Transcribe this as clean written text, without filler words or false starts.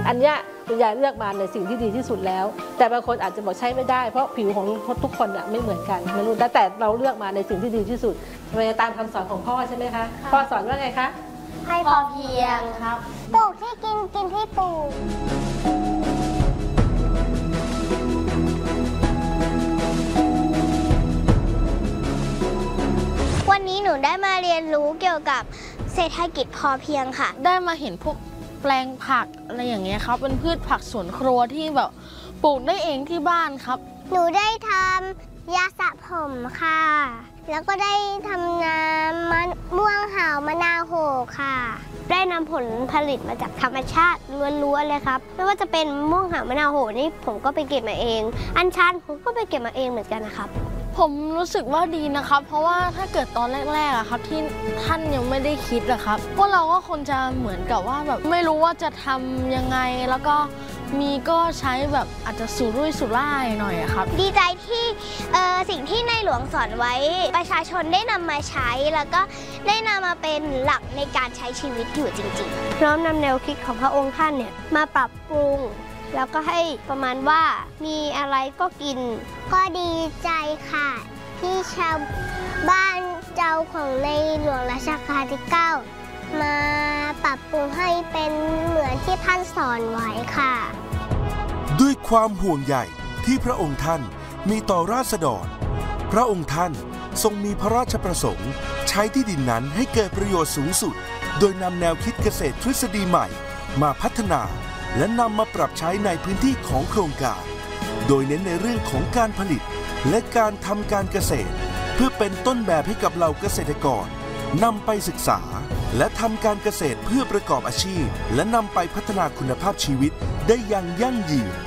อันเนี้ยคุณยายเลือกมาในสิ่งที่ดีที่สุดแล้วแต่บางคนอาจจะบอกใช้ไม่ได้เพราะผิวของทุกคนไม่เหมือนกันไม่รู้แต่เราเลือกมาในสิ่งที่ดีที่สุดตามคำสอนของพ่อใช่ไหมคะพ่อสอนว่าไงคะให้พอเพียงครับปลูกที่กินกินที่ปลูกวันนี้หนูได้มาเรียนรู้เกี่ยวกับเศรษฐกิจพอเพียงค่ะได้มาเห็นพวกแปลงผักอะไรอย่างเงี้ยครับเป็นพืชผักสวนครัวที่แบบปลูกได้เองที่บ้านครับหนูได้ทำยาสระผมค่ะแล้วก็ได้ทำน้ำม่วงหาวมะนาวโหค่ะได้นำผลผลิตมาจากธรรมชาติล้วนๆเลยครับไม่ว่าจะเป็นม่วงหาวมะนาวโหนี่ผมก็ไปเก็บมาเองอัญชันผมก็ไปเก็บมาเองเหมือนกันนะครับผมรู้สึกว่าดีนะครับเพราะว่าถ้าเกิดตอนแรกๆอะครับที่ท่านยังไม่ได้คิดอะครับพวกเราก็คงจะเหมือนกับว่าแบบไม่รู้ว่าจะทำยังไงแล้วก็ก็ใช้แบบอาจจะสุรุ่ยสุร่ายหน่อยอะครับดีใจที่สิ่งที่ในหลวงสอนไว้ประชาชนได้นำมาใช้แล้วก็ได้นำมาเป็นหลักในการใช้ชีวิตอยู่จริงๆน้อมนำแนวคิดของพระองค์ท่านเนี่ยมาปรับปรุงแล้วก็ให้ประมาณว่ามีอะไรก็กินก็ดีใจค่ะที่ชาวบ้านเจ้าของในหลวงรัชกาลที่ 9มาปรับปรุงให้เป็นเหมือนที่ท่านสอนไว้ค่ะด้วยความห่วงใยที่พระองค์ท่านมีต่อราษฎรพระองค์ท่านทรงมีพระราชประสงค์ใช้ที่ดินนั้นให้เกิดประโยชน์สูงสุดโดยนำแนวคิดเกษตรทฤษฎีใหม่มาพัฒนาและนำมาปรับใช้ในพื้นที่ของโครงการโดยเน้นในเรื่องของการผลิตและการทำการเกษตรเพื่อเป็นต้นแบบให้กับเหล่าเกษตรกรนำไปศึกษาและทำการเกษตรเพื่อประกอบอาชีพและนำไปพัฒนาคุณภาพชีวิตได้อย่างยั่งยืน